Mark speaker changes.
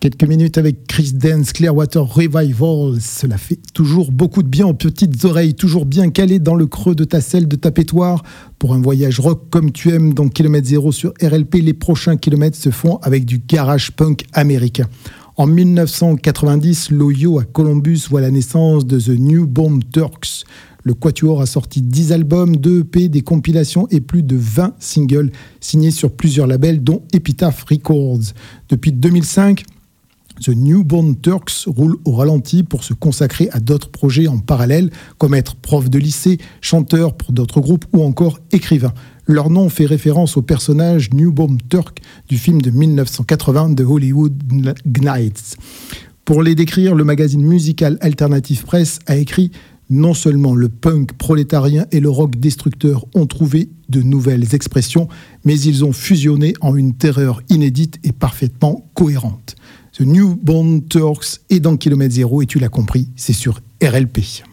Speaker 1: Quelques minutes avec Chris Dance, Clearwater Revival, cela fait toujours beaucoup de bien aux petites oreilles, toujours bien calé dans le creux de ta selle, de ta pétoire. Pour un voyage rock comme tu aimes dans Kilomètre Zéro sur RLP, les prochains kilomètres se font avec du garage punk américain. En 1990, l'Ohio à Columbus voit la naissance de The New Bomb Turks. Le Quatuor a sorti 10 albums, 2 EP, des compilations et plus de 20 singles signés sur plusieurs labels dont Epitaph Records. Depuis 2005, The Newborn Turks roule au ralenti pour se consacrer à d'autres projets en parallèle, comme être prof de lycée, chanteur pour d'autres groupes ou encore écrivain. Leur nom fait référence au personnage Newborn Turk du film de 1980 de Hollywood Knights. Pour les décrire, le magazine musical Alternative Press a écrit « Non seulement le punk prolétarien et le rock destructeur ont trouvé de nouvelles expressions, mais ils ont fusionné en une terreur inédite et parfaitement cohérente. » The Newborn Turks est dans Kilomètre Zéro et tu l'as compris, c'est sur RLP.